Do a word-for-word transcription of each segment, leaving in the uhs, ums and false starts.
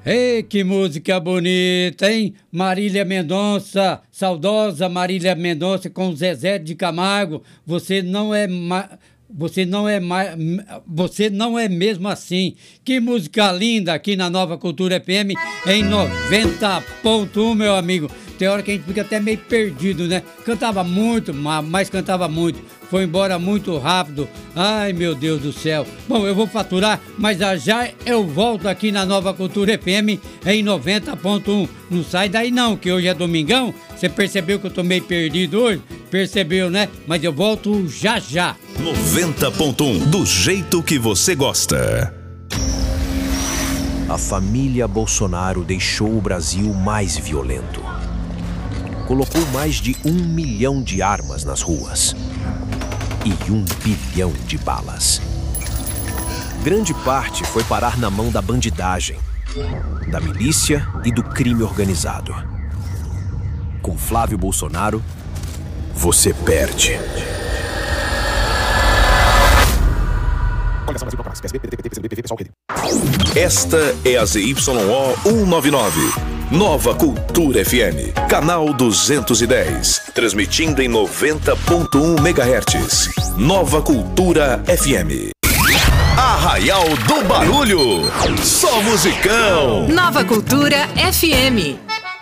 Ei, que música bonita, hein? Marília Mendonça, saudosa Marília Mendonça com Zezé de Camargo. Você não é ma... Você não é mais, você não é mesmo assim. Que música linda aqui na Nova Cultura F M em noventa ponto um, meu amigo. Tem hora que a gente fica até meio perdido, né? Cantava muito, mas cantava muito. Foi embora muito rápido. Ai, meu Deus do céu. Bom, eu vou faturar, mas já já eu volto aqui na Nova Cultura F M em noventa ponto um. Não sai daí não, que hoje é domingão. Você percebeu que eu tô meio perdido hoje? Percebeu, né? Mas eu volto já já. noventa ponto um, do jeito que você gosta. A família Bolsonaro deixou o Brasil mais violento. Colocou mais de um milhão de armas nas ruas e um bilhão de balas. Grande parte foi parar na mão da bandidagem, da milícia e do crime organizado. Com Flávio Bolsonaro, você perde. Esta é a Z Y O cento e noventa e nove, Nova Cultura F M, canal duzentos e dez, transmitindo em noventa ponto um megahertz. Nova Cultura F M. Arraial do Barulho, só musicão. Nova Cultura F M.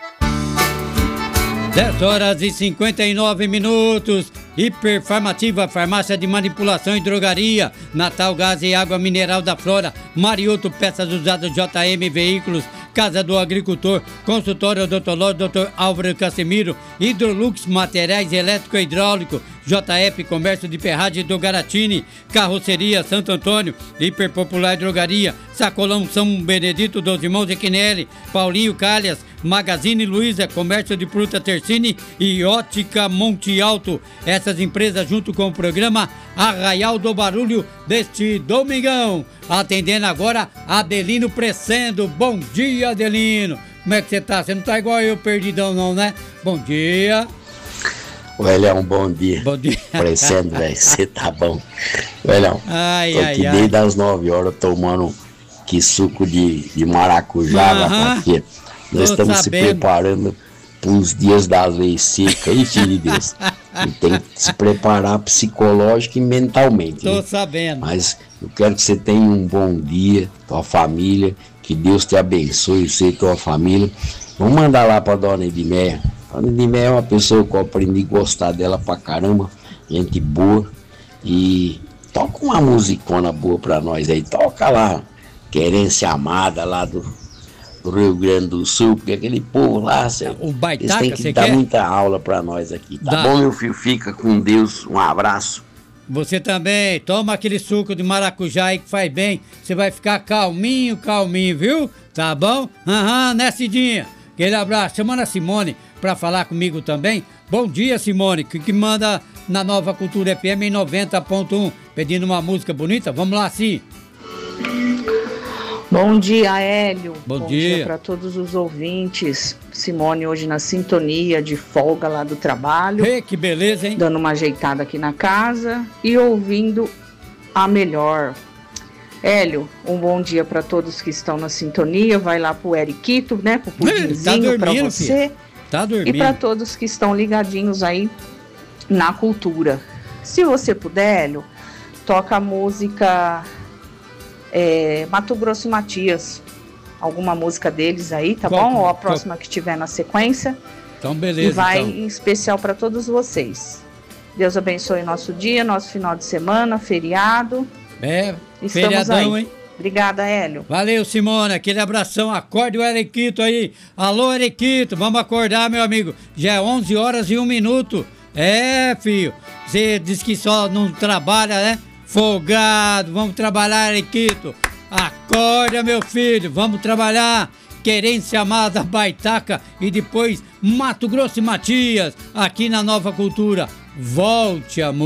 dez horas e cinquenta e nove minutos. Hiperfarmativa, farmácia de manipulação e drogaria. Natal Gás e Água Mineral da Flora. Marioto Peças Usadas J M Veículos. Casa do Agricultor. Consultório odontológico doutor Álvaro Casemiro. Hidrolux Materiais Elétrico e Hidráulico. J F Comércio de Ferragem do Garatini. Carroceria Santo Antônio. Hiperpopular Drogaria. Sacolão São Benedito dos Irmãos Equinelli. Paulinho Calhas. Magazine Luiza. Comércio de Fruta Tercini. E Ótica Monte Alto. Essas empresas junto com o programa Arraial do Barulho deste domingão. Atendendo agora Adelino Presendo. Bom dia, Adelino. Como é que você tá? Você não tá igual eu, perdidão não, né? Bom dia. O Elião, bom dia. Bom dia. Presendo, velho, você tá bom. O Elião, ai, tô ai, aqui ai. desde as nove horas tomando que suco de, de maracujá, Aham. lá, porque nós Tô estamos sabendo. se preparando para os dias das leis secas, aí, filho de Deus. E tem que se preparar psicológica e mentalmente. Tô né? sabendo. Mas eu quero que você tenha um bom dia, tua família, que Deus te abençoe, você e tua família. Vamos mandar lá pra Dona Edmeia. Dona Edmeia é uma pessoa que eu aprendi a gostar dela pra caramba, gente boa. E toca uma musicona boa pra nós aí, toca lá, Querência Amada lá do, do Rio Grande do Sul, porque aquele povo lá, cê, O eles Baitaca, têm que você dar quer? muita aula pra nós aqui. Tá Dá. bom, meu filho? Fica com Deus, um abraço. Você também, toma aquele suco de maracujá aí que faz bem. Você vai ficar calminho, calminho, viu? Tá bom? Aham, né, Cidinha? Aquele abraço. Chamando a Simone pra falar comigo também. Bom dia, Simone, que, que manda na Nova Cultura F M em noventa ponto um. Pedindo uma música bonita. Vamos lá, sim. Bom dia, Hélio. Bom dia. dia para todos os ouvintes. Simone hoje na sintonia de folga lá do trabalho. Ei, que beleza, hein? Dando uma ajeitada aqui na casa e ouvindo a melhor. Hélio, um bom dia para todos que estão na sintonia. Vai lá pro Eriquito, né? Pro pudinzinho para você. Filho. Tá dormindo. E para todos que estão ligadinhos aí na cultura. Se você puder, Hélio, toca a música é, Mato Grosso e Matias. Alguma música deles aí, tá Qual, bom? Ou a qual? próxima que tiver na sequência. Então, beleza. E vai então. em especial para todos vocês. Deus abençoe nosso dia, nosso final de semana, feriado. É, Estamos feriadão, aí. hein? Obrigada, Hélio. Valeu, Simone. Aquele abração. Acorde o Eriquito aí. Alô, Eriquito. Vamos acordar, meu amigo. Já é onze horas e um minuto. É, filho. Você diz que só não trabalha, né? Folgado. Vamos trabalhar, Eriquito. Acorda, meu filho. Vamos trabalhar. Querência Amada, Baitaca e depois Mato Grosso e Matias. Aqui na Nova Cultura. Volte, amor.